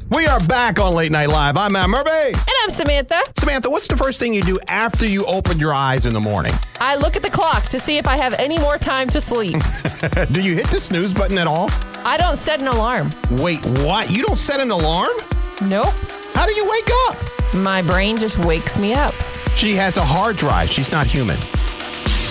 We are back on Late Night Live. I'm Matt Murphy. And I'm Samantha. Samantha, what's the first thing you do after you open your eyes in the morning? I look at the clock to see if I have any more time to sleep. Do you hit the snooze button at all? I don't set an alarm. Wait, what? You don't set an alarm? Nope. How do you wake up? My brain just wakes me up. She has a hard drive. She's not human.